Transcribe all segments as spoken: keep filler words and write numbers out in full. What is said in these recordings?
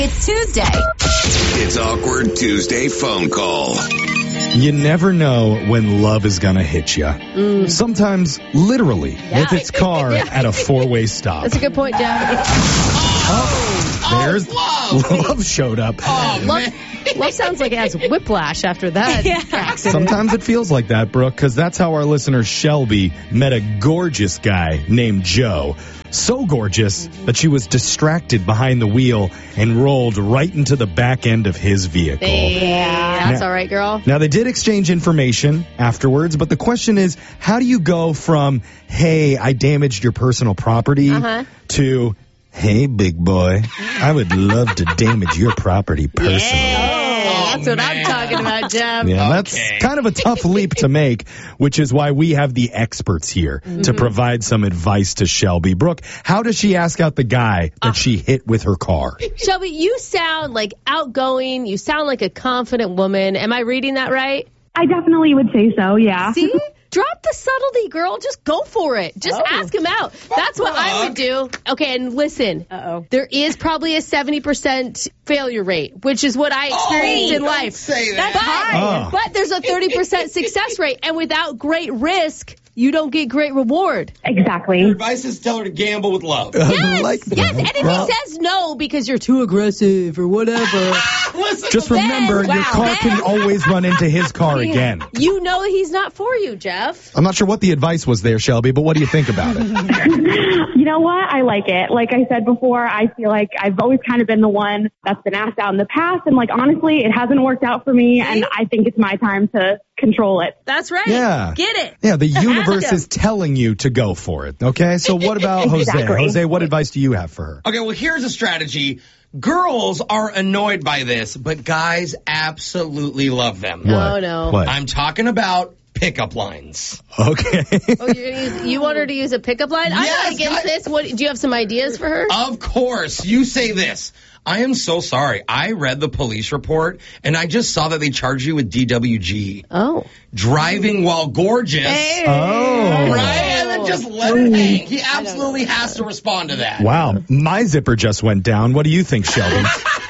It's Tuesday. It's Awkward Tuesday phone call. You never know when love is going to hit you. Mm. Sometimes, literally, Yeah. with its car Yeah. at a four-way stop. That's a good point, Jeff. Oh, there's oh, love. love showed up. Oh, Love, man. love sounds like it has whiplash after that accident. Sometimes it feels like that, Brooke, because that's how our listener Shelby met a gorgeous guy named Joe. So gorgeous that she was distracted behind the wheel and rolled right into the back end of his vehicle. Yeah, that's Now- all right, girl. Now, they did exchange information afterwards, but the question is, how do you go from, hey, I damaged your personal property, Uh-huh. to, hey, big boy, I would love to damage your property personally. Yeah, that's what I'm man. talking about, Jeff. Yeah, Okay. that's kind of a tough leap to make, which is why we have the experts here to provide some advice to Shelby. Brooke, how does she ask out the guy that she hit with her car? Shelby, you sound like outgoing. You sound like a confident woman. Am I reading that right? I definitely would say so, yeah. See? Drop the subtlety, girl. Just go for it. Just Oh. ask him out. That's what I would do. Okay, and listen. Uh-oh. There is probably a seventy percent failure rate, which is what I experienced Oh, in don't life. say that. But, Oh. but there's a thirty percent success rate, and without great risk, you don't get great reward. Exactly. Advice is tell her to gamble with love. I Yes, like that. yes. And if Well, he says no because you're too aggressive or whatever, Listen just to remember, Then- your wow, car then- can always run into his car again. you know he's not for you, Jeff. I'm not sure what the advice was there, Shelby, but what do you think about it? You know what? I like it. Like I said before, I feel like I've always kind of been the one that's been asked out in the past. And like, honestly, it hasn't worked out for me. And I think it's my time to control it. That's right. Yeah. Get it. Yeah, the universe him. is telling you to go for it. Okay, so what about Jose? Exactly. Jose, what advice do you have for her? Okay, well, here's a strategy. Girls are annoyed by this, but guys absolutely love them. No, no. What? I'm talking about pickup lines. Okay. Oh, you're gonna use, you want her to use a pickup line? I'm Yes, not against I- this. What do you have some ideas for her? Of course, you say this. I am so sorry. I read the police report, and I just saw that they charge you with D W G. Oh. Driving while gorgeous. Oh. Right? And then just let it hang. He absolutely has to respond to that. Wow, my zipper just went down. What do you think, Shelby?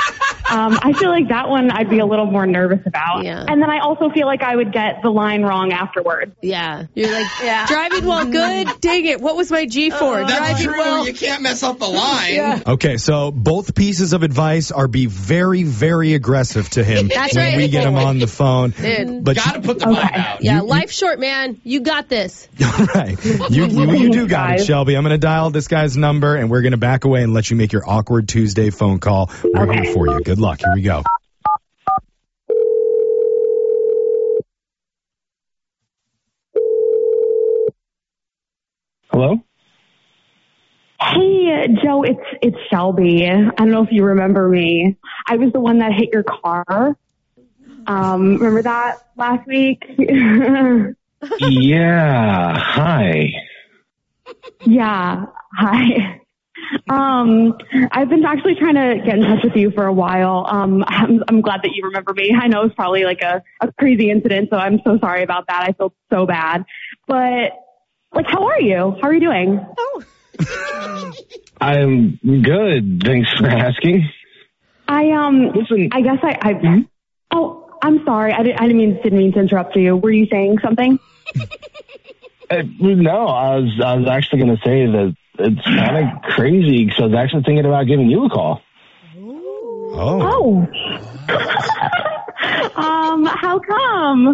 Um, I feel like that one I'd be a little more nervous about. Yeah. And then I also feel like I would get the line wrong afterwards. Yeah. You're like, driving while good? Dang it. What was my G for? That's driving true. well. You can't mess up the line. Okay, so both pieces of advice are be very, very aggressive to him That's when right. we get him on the phone. Dude. But Got to put the vibe out. Yeah, You- life short, man. You got this. right, you, you you do got it, Guys. Shelby. I'm going to dial this guy's number, and we're going to back away and let you make your awkward Tuesday phone call. We're here for you. Good luck. Here we go. Hello? Hey, Joe, it's it's Shelby. I don't know if you remember me. I was the one that hit your car. Um, remember that last week? Yeah. Hi. Yeah. Hi. Um, I've been actually trying to get in touch with you for a while. Um, I'm, I'm glad that you remember me. I know it's probably like a, a crazy incident, so I'm so sorry about that. I feel so bad. But, like, how are you? How are you doing? I'm good. Thanks for asking. I, um, Listen. I guess I, I, oh, I'm sorry. I didn't, I didn't mean, didn't mean to interrupt you. Were you saying something? Uh, no, I was I was actually going to say that it's kind of crazy because I was actually thinking about giving you a call. Oh. Oh. um, how come?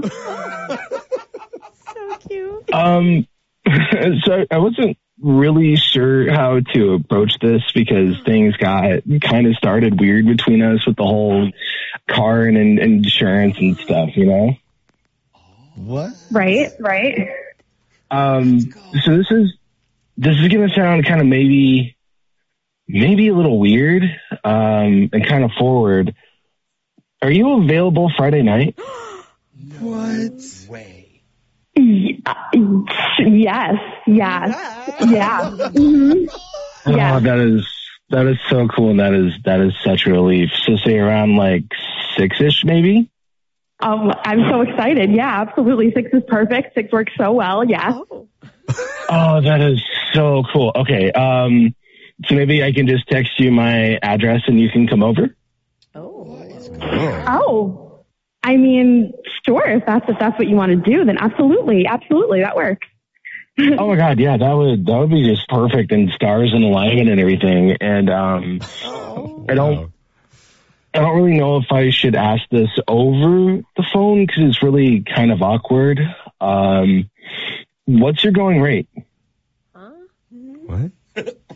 So cute. Um, so I wasn't really sure how to approach this because things got kind of started weird between us with the whole car and, and insurance and stuff, you know? What? Right, right. Um, so this is, this is going to sound kind of maybe, maybe a little weird, um, and kind of forward. Are you available Friday night? What? Way. Y- uh, yes, yes, yeah. Mhm. Yeah. Oh, that is, that is so cool. And that is, that is such a relief. So say around like six-ish maybe? Um, I'm so excited. Yeah, absolutely. Six is perfect. Six works so well. Yeah. Oh. Oh, that is so cool. Okay. Um, so maybe I can just text you my address and you can come over? Oh, I mean, sure. If that's if that's what you want to do, then absolutely, absolutely, that works. Oh my God, yeah, that would that would be just perfect, and stars in alignment and everything. And um, I don't, I don't really know if I should ask this over the phone because it's really kind of awkward. Um, what's your going rate?